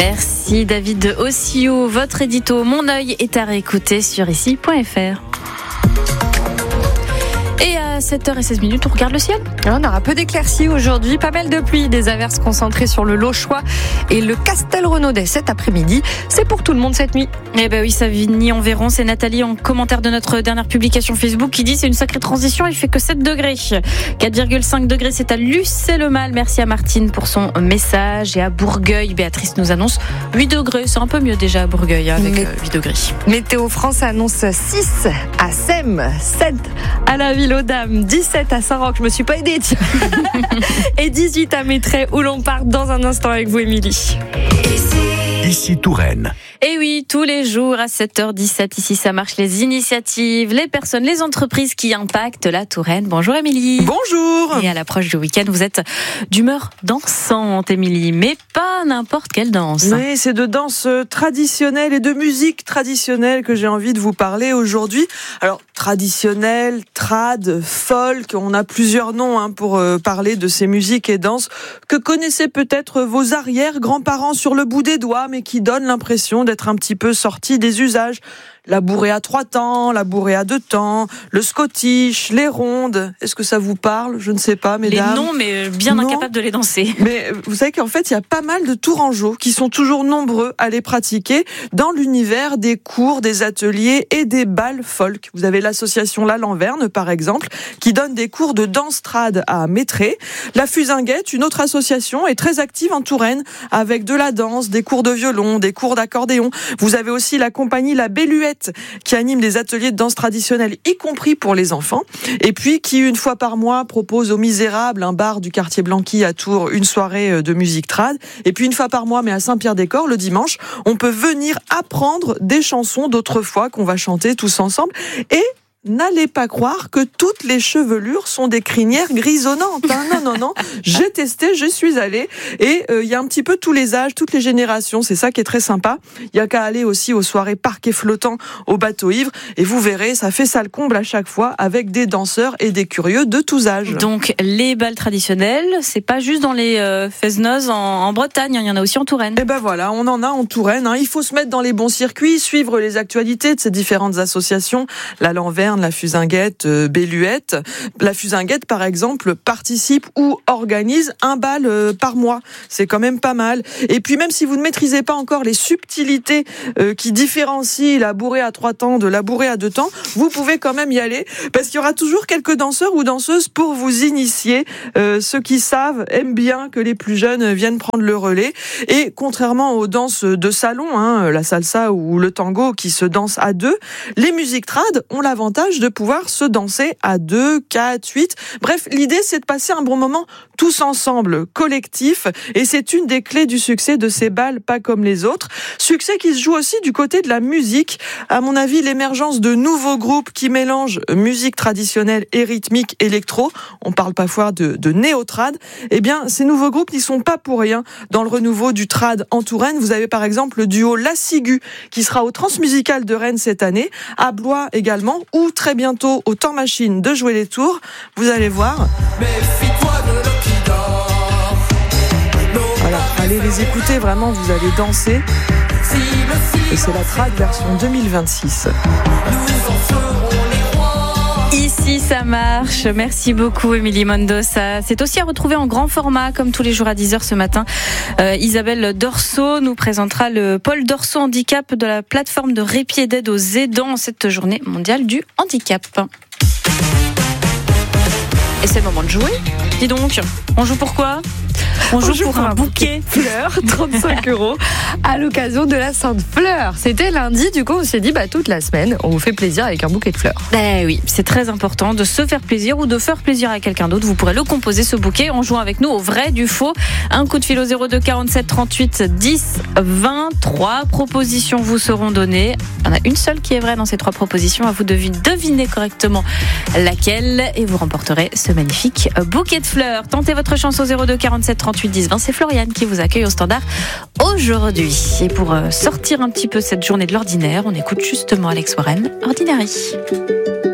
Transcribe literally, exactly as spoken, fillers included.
Merci David Ossiou. Votre édito Mon œil est à réécouter sur ici point f r. Et à sept heures seize, on regarde le ciel. On aura peu d'éclaircies aujourd'hui, pas mal de pluie, des averses concentrées sur le Lochois et le Castelrenaudet cet après-midi. C'est pour tout le monde cette nuit. Eh ben oui, Savigny, on verra. C'est Nathalie en commentaire de notre dernière publication Facebook qui dit c'est une sacrée transition, il fait que sept degrés. quatre virgule cinq degrés, c'est à Lucé-le-Mal. Merci à Martine pour son message. Et à Bourgueil, Béatrice nous annonce huit degrés. C'est un peu mieux déjà à Bourgueil hein, avec Mais... huit degrés. Météo France annonce six à Sèmes, sept à la Ville aux Dames, dix-sept à Saint-Roch. Je me suis pas aidée, tiens. Et dix-huit à Maitret où l'on part dans un instant avec vous, Émilie. Ici Touraine. Et oui, tous les jours à sept heures dix-sept, ici ça marche, les initiatives, les personnes, les entreprises qui impactent la Touraine. Bonjour Émilie. Bonjour. Et à l'approche du week-end, vous êtes d'humeur dansante Émilie, mais pas n'importe quelle danse. Oui, c'est de danse traditionnelle et de musique traditionnelle que j'ai envie de vous parler aujourd'hui. Alors, traditionnelle, trad, folk, on a plusieurs noms hein, pour euh, parler de ces musiques et danses que connaissaient peut-être vos arrière-grands-parents sur le bout des doigts, mais qui donnent l'impression d'être un petit peu sortis des usages. La bourrée à trois temps, la bourrée à deux temps, le scottish, les rondes. Est-ce que ça vous parle ? Je ne sais pas, mesdames. Les noms, mais bien non. Incapables de les danser. Mais vous savez qu'en fait, il y a pas mal de tourangeaux qui sont toujours nombreux à les pratiquer dans l'univers des cours, des ateliers et des bals folk. Vous avez l'association La Lanverne, par exemple, qui donne des cours de danse trad à Maitret. La Fusinguette, une autre association, est très active en Touraine avec de la danse, des cours de violon, des cours d'accordéon. Vous avez aussi la compagnie La Belluette qui anime des ateliers de danse traditionnelle, y compris pour les enfants, et puis qui, une fois par mois, propose aux Misérables, un bar du quartier Blanqui à Tours, une soirée de musique trad, et puis une fois par mois, mais à Saint-Pierre-des-Corps, le dimanche, on peut venir apprendre des chansons d'autrefois qu'on va chanter tous ensemble, et n'allez pas croire que toutes les chevelures sont des crinières grisonnantes. Hein. Non, non, non. J'ai testé, je suis allée. Et il euh, y a un petit peu tous les âges, toutes les générations. C'est ça qui est très sympa. Il y a qu'à aller aussi aux soirées parquet flottant au bateau ivre. Et vous verrez, ça fait ça le comble à chaque fois avec des danseurs et des curieux de tous âges. Donc, les bals traditionnels, c'est pas juste dans les euh, fest-noz en, en Bretagne. Il y en a aussi en Touraine. Et ben voilà, on en a en Touraine. Hein. Il faut se mettre dans les bons circuits, suivre les actualités de ces différentes associations. La Lanverne, la Fusinguette, euh, Belluette. La Fusinguette, par exemple, participe ou organise un bal euh, par mois. C'est quand même pas mal. Et puis même si vous ne maîtrisez pas encore les subtilités euh, qui différencient la bourrée à trois temps de la bourrée à deux temps, vous pouvez quand même y aller parce qu'il y aura toujours quelques danseurs ou danseuses pour vous initier. Euh, ceux qui savent aiment bien que les plus jeunes viennent prendre le relais. Et contrairement aux danses de salon, hein, la salsa ou le tango qui se dansent à deux, les musiques trad ont l'avantage de pouvoir se danser à deux, quatre, huit. Bref, l'idée, c'est de passer un bon moment tous ensemble, collectif. Et c'est une des clés du succès de ces bals pas comme les autres. Succès qui se joue aussi du côté de la musique. À mon avis, l'émergence de nouveaux groupes qui mélangent musique traditionnelle et rythmique électro. On parle parfois de, de néo-trad. Eh bien, ces nouveaux groupes n'y sont pas pour rien dans le renouveau du trad en Touraine. Vous avez par exemple le duo La Ciguë qui sera au Transmusical de Rennes cette année, à Blois également, ou très bientôt au Temps Machine de jouer les tours. Vous allez voir. Voilà, allez les écouter, vraiment, vous allez danser. Et c'est la trad version deux mille vingt-six. Ici, ça marche. Merci beaucoup, Émilie Mendoza. C'est aussi à retrouver en grand format, comme tous les jours à dix heures ce matin. Euh, Isabelle Dorso nous présentera le pôle Dorso Handicap de la plateforme de répit et d'aide aux aidants en cette journée mondiale du handicap. Et c'est le moment de jouer. Dis donc, on joue pour quoi ? On joue, on joue pour, pour un bouquet fleurs, trente-cinq euros, à l'occasion de la Sainte Fleur. C'était lundi, du coup on s'est dit bah toute la semaine, on vous fait plaisir avec un bouquet de fleurs. Ben oui, c'est très important de se faire plaisir ou de faire plaisir à quelqu'un d'autre. Vous pourrez le composer ce bouquet en jouant avec nous au vrai, du faux. Un coup de fil au zéro deux quarante-sept trente-huit dix vingt. Trois propositions vous seront données. Il y en a une seule qui est vraie dans ces trois propositions. À vous de deviner correctement laquelle et vous remporterez ce magnifique bouquet de fleurs. Tentez votre chance au zéro deux quarante-sept trente-huit dix vingt. C'est Floriane qui vous accueille au standard aujourd'hui. Et pour sortir un petit peu cette journée de l'ordinaire, on écoute justement Alex Warren, Ordinary.